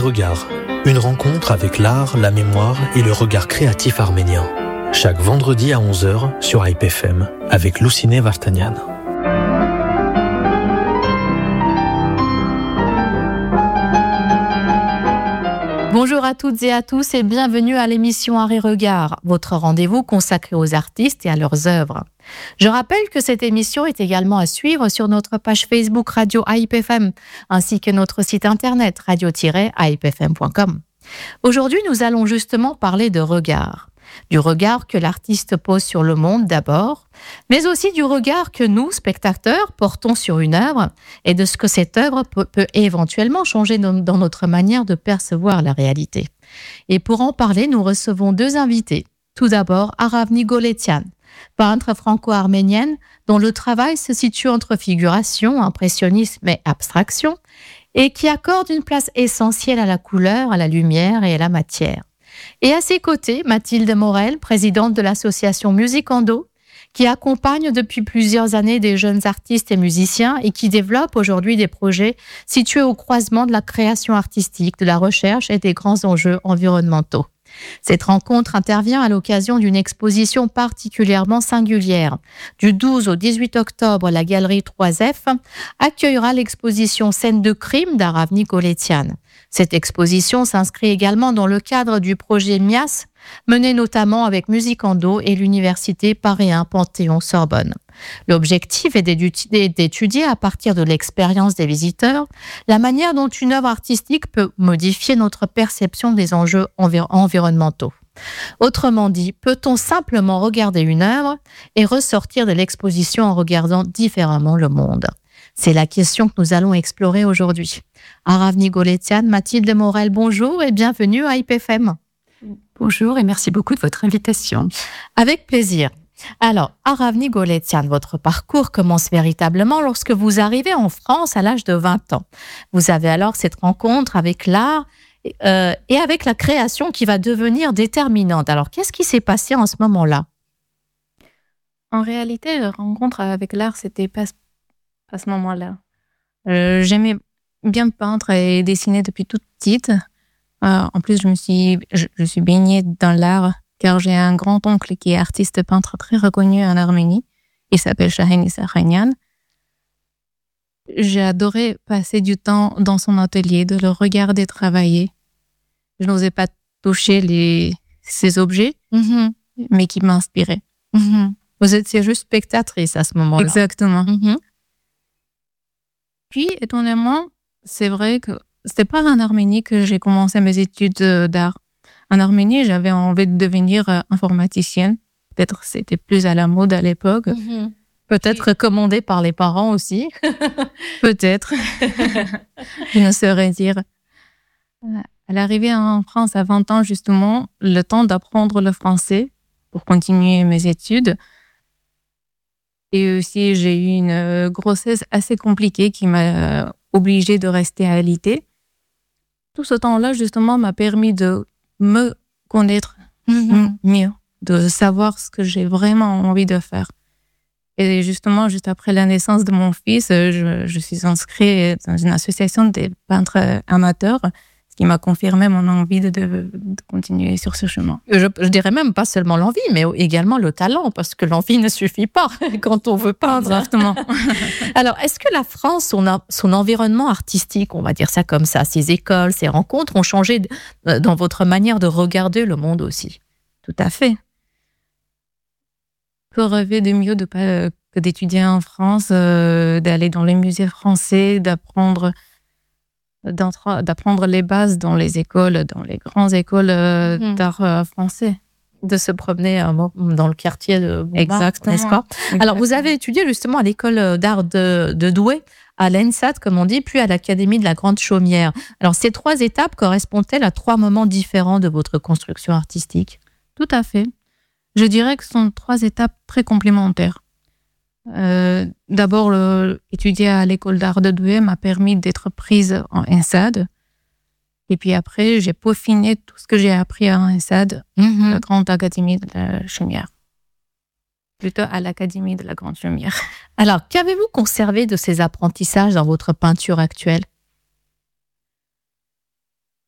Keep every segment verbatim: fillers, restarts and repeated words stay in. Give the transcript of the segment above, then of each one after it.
Regards, une rencontre avec l'art, la mémoire et le regard créatif arménien. Chaque vendredi à onze heures sur I P F M avec Loucine Vartanian. Bonjour à toutes et à tous et bienvenue à l'émission Art et Regard, votre rendez-vous consacré aux artistes et à leurs œuvres. Je rappelle que cette émission est également à suivre sur notre page Facebook Radio I P F M ainsi que notre site internet radio tiret i p f m point com. Aujourd'hui, nous allons justement parler de regard. Du regard que l'artiste pose sur le monde d'abord, mais aussi du regard que nous, spectateurs, portons sur une œuvre et de ce que cette œuvre peut, peut éventuellement changer dans, dans notre manière de percevoir la réalité. Et pour en parler, nous recevons deux invités. Tout d'abord, Aravni Goletian, peintre franco-arménienne dont le travail se situe entre figuration, impressionnisme et abstraction, et qui accorde une place essentielle à la couleur, à la lumière et à la matière. Et à ses côtés, Mathilde Morel, présidente de l'association Musicando, qui accompagne depuis plusieurs années des jeunes artistes et musiciens et qui développe aujourd'hui des projets situés au croisement de la création artistique, de la recherche et des grands enjeux environnementaux. Cette rencontre intervient à l'occasion d'une exposition particulièrement singulière. Du douze au dix-huit octobre, la galerie trois F accueillera l'exposition Scènes de crime d'Aravni Goletian. Cette exposition s'inscrit également dans le cadre du projet M I A S, mené notamment avec Musicando et l'université Paris un Panthéon-Sorbonne. L'objectif est d'étudier à partir de l'expérience des visiteurs la manière dont une œuvre artistique peut modifier notre perception des enjeux envir- environnementaux. Autrement dit, peut-on simplement regarder une œuvre et ressortir de l'exposition en regardant différemment le monde ? C'est la question que nous allons explorer aujourd'hui. Aravni Goletian, Mathilde Morel, bonjour et bienvenue à I P F M. Bonjour et merci beaucoup de votre invitation. Avec plaisir. Alors, Aravni Goletian, votre parcours commence véritablement lorsque vous arrivez en France à l'âge de vingt ans. Vous avez alors cette rencontre avec l'art euh, et avec la création qui va devenir déterminante. Alors, qu'est-ce qui s'est passé en ce moment-là ? En réalité, la rencontre avec l'art, c'était pas à ce moment-là. Euh, j'aimais bien peindre et dessiner depuis toute petite. Euh, en plus, je me suis, je, je suis baignée dans l'art car j'ai un grand-oncle qui est artiste peintre très reconnu en Arménie. Il s'appelle Shahin Saranian. J'ai adoré passer du temps dans son atelier, de le regarder travailler. Je n'osais pas toucher les, ces objets, mm-hmm. mais qui m'inspiraient. Mm-hmm. Vous étiez juste spectatrice à ce moment-là. Exactement. Mm-hmm. Puis, étonnamment, c'est vrai que c'était pas en Arménie que j'ai commencé mes études d'art. En Arménie, j'avais envie de devenir informaticienne. Peut-être c'était plus à la mode à l'époque. Mm-hmm. Peut-être recommandé par les parents aussi. Peut-être. Je ne saurais dire. À l'arrivée en France à vingt ans, justement, le temps d'apprendre le français pour continuer mes études. Et aussi, j'ai eu une grossesse assez compliquée qui m'a obligée de rester alitée. Tout ce temps-là, justement, m'a permis de me connaître mm-hmm. mieux, de savoir ce que j'ai vraiment envie de faire. Et justement, juste après la naissance de mon fils, je, je suis inscrite dans une association des peintres amateurs, ce qui m'a confirmé mon envie de, de, de continuer sur ce chemin. Je, je dirais même pas seulement l'envie, mais également le talent, parce que l'envie ne suffit pas quand on veut peindre. Exactement. Alors, est-ce que la France, son, son environnement artistique, on va dire ça comme ça, ses écoles, ses rencontres ont changé dans votre manière de regarder le monde aussi ? Tout à fait. Je peux rêver de mieux de pas, que d'étudier en France, euh, d'aller dans les musées français, d'apprendre... d'apprendre les bases dans les écoles, dans les grandes écoles euh, mmh. d'art euh, français. De se promener euh, dans le quartier de Montmartre, exactement, n'est-ce pas ? Exactement. Alors, vous avez étudié justement à l'école d'art de, de Douai, à l'E N S A T, comme on dit, puis à l'Académie de la Grande Chaumière. Alors, ces trois étapes correspondent-elles à trois moments différents de votre construction artistique ? Tout à fait. Je dirais que ce sont trois étapes très complémentaires. Euh, d'abord, le, étudier à l'école d'art de Douai m'a permis d'être prise en E N S A D. Et puis après, j'ai peaufiné tout ce que j'ai appris en E N S A D, mm-hmm. la Grande Académie de la Chaumière. Plutôt à l'Académie de la Grande Chaumière. Alors, qu'avez-vous conservé de ces apprentissages dans votre peinture actuelle ?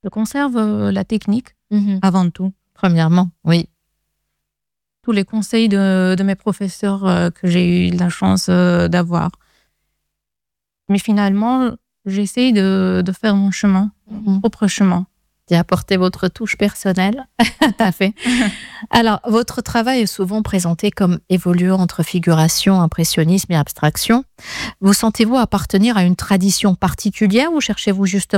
Je conserve la technique Mmh. avant tout. Premièrement, oui. Tous les conseils de, de mes professeurs euh, que j'ai eu la chance euh, d'avoir. Mais finalement, j'essaye de, de faire mon chemin, Mmh. mon propre chemin. D'y apporter votre touche personnelle. Tout à fait. Alors, votre travail est souvent présenté comme évoluant entre figuration, impressionnisme et abstraction. Vous sentez-vous appartenir à une tradition particulière ou cherchez-vous justement